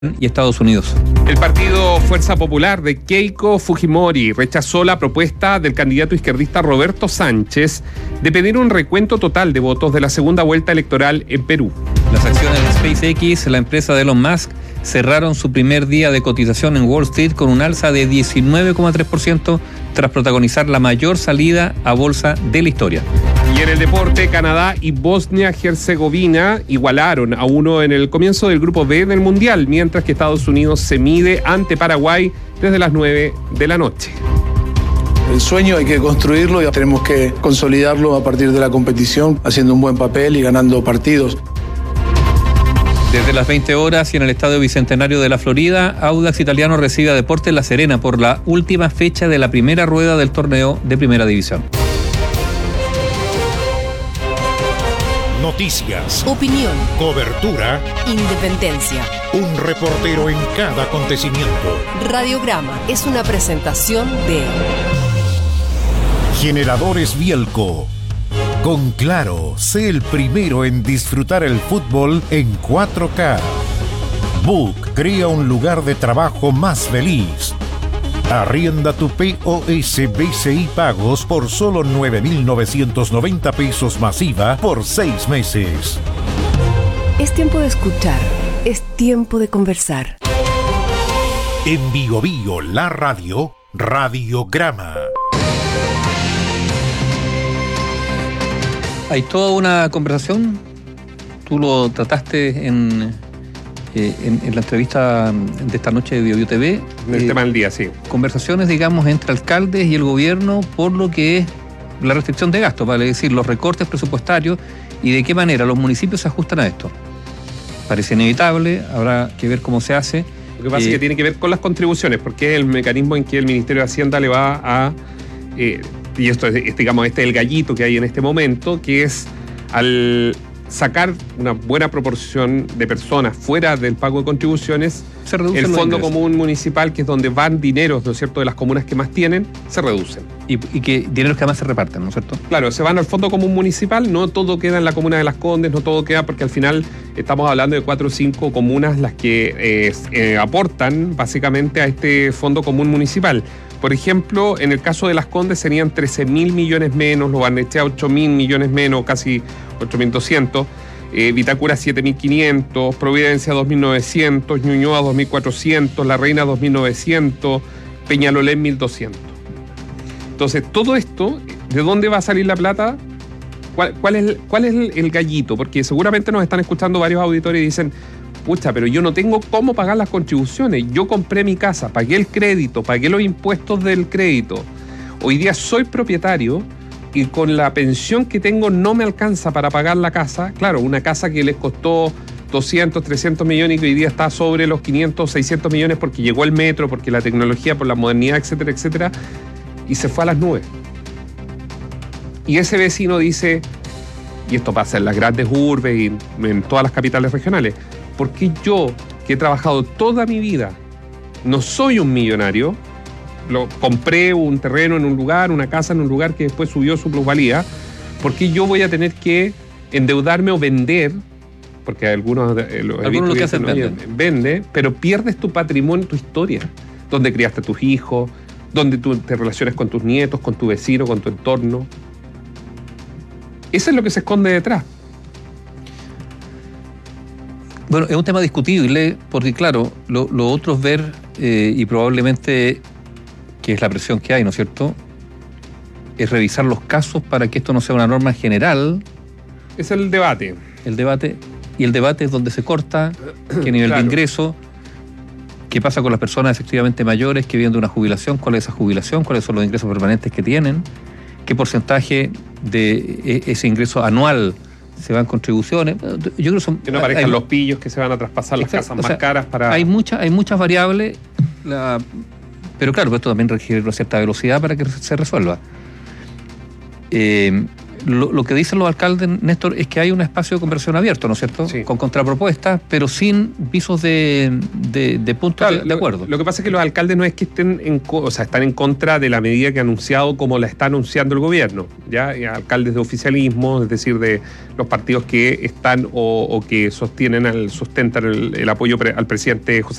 y Estados Unidos. El partido Fuerza Popular de Keiko Fujimori rechazó la propuesta del candidato izquierdista Roberto Sánchez de pedir un recuento total de votos de la segunda vuelta electoral en Perú. Las acciones de SpaceX, la empresa de Elon Musk, cerraron su primer día de cotización en Wall Street con un alza de 19,3% tras protagonizar la mayor salida a bolsa de la historia. Y en el deporte, Canadá y Bosnia-Herzegovina igualaron a uno en el comienzo del grupo B del Mundial, mientras que Estados Unidos se mide ante Paraguay desde las 9 de la noche. El sueño hay que construirlo y tenemos que consolidarlo a partir de la competición, haciendo un buen papel y ganando partidos. Desde las 20 horas y en el Estadio Bicentenario de la Florida, Audax Italiano recibe a Deportes La Serena por la última fecha de la primera rueda del torneo de Primera División. Noticias, opinión, cobertura, independencia. Un reportero en cada acontecimiento. Radiograma es una presentación de Generadores Bielco. Con Claro, sé el primero en disfrutar el fútbol en 4K. Book crea un lugar de trabajo más feliz. Arrienda tu POS BCI Pagos por solo 9.990 pesos masiva por 6 meses. Es tiempo de escuchar, es tiempo de conversar. En Bio Bio, la radio, Radiograma. Hay toda una conversación, tú lo trataste en la entrevista de esta noche de Bio Bio TV. En el tema del día, sí. Conversaciones, digamos, entre alcaldes y el gobierno por lo que es la restricción de gasto, vale decir, los recortes presupuestarios y de qué manera los municipios se ajustan a esto. Parece inevitable, habrá que ver cómo se hace. Lo que pasa es que tiene que ver con las contribuciones, porque es el mecanismo en que el Ministerio de Hacienda le va a... y esto es, digamos, este es el gallito que hay en este momento, que es al sacar una buena proporción de personas fuera del pago de contribuciones, se reduce el Fondo Común Municipal, que es donde van dineros, ¿no es cierto?, de las comunas que más tienen, se reducen. Y que dineros que además se reparten, ¿no es cierto? Claro, se van al Fondo Común Municipal, no todo queda en la comuna de Las Condes, no todo queda porque al final estamos hablando de 4 o 5 comunas las que aportan básicamente a este Fondo Común Municipal. Por ejemplo, en el caso de Las Condes serían 13.000 millones menos, Lo Barnechea 8.000 millones menos, casi 8.200, Vitacura 7.500, Providencia 2.900, Ñuñoa 2.400, La Reina 2.900, Peñalolén 1.200. Entonces, todo esto, ¿de dónde va a salir la plata? ¿Cuál es el gallito? Porque seguramente nos están escuchando varios auditores y dicen: pucha, pero yo no tengo cómo pagar las contribuciones. Yo compré mi casa, pagué el crédito, pagué los impuestos del crédito. Hoy día soy propietario y con la pensión que tengo no me alcanza para pagar la casa. Claro, una casa que les costó 200, 300 millones y que hoy día está sobre los 500, 600 millones porque llegó el metro, porque la tecnología, por la modernidad, etcétera, etcétera, y se fue a las nubes. Y ese vecino dice, y esto pasa en las grandes urbes y en todas las capitales regionales: ¿por qué yo, que he trabajado toda mi vida, no soy un millonario? Compré un terreno en un lugar, una casa en un lugar que después subió su plusvalía. ¿Por qué yo voy a tener que endeudarme o vender? Porque algunos lo que hacen vende, pero pierdes tu patrimonio, tu historia, donde criaste a tus hijos, donde tú te relacionas con tus nietos, con tu vecino, con tu entorno. Eso es lo que se esconde detrás. Bueno, es un tema discutible porque, claro, lo otro es ver, y probablemente, que es la presión que hay, ¿no es cierto?, es revisar los casos para que esto no sea una norma general. Es el debate. El debate es donde se corta, qué nivel de ingreso, qué pasa con las personas efectivamente mayores que viven de una jubilación, cuál es esa jubilación, cuáles son los ingresos permanentes que tienen, qué porcentaje de ese ingreso anual se van contribuciones. Yo creo que no aparezcan los pillos que se van a traspasar las casas más caras para... Hay muchas variables, pero claro, esto también requiere una cierta velocidad para que se resuelva. Lo que dicen los alcaldes, Néstor, es que hay un espacio de conversación abierto, ¿no es cierto? Sí. Con contrapropuestas, pero sin visos de puntos de acuerdo. Lo que pasa es que los alcaldes no es que están en contra de la medida que ha anunciado como la está anunciando el gobierno, ¿ya? Y alcaldes de oficialismo, es decir, de los partidos que están o que sustentan el apoyo al presidente José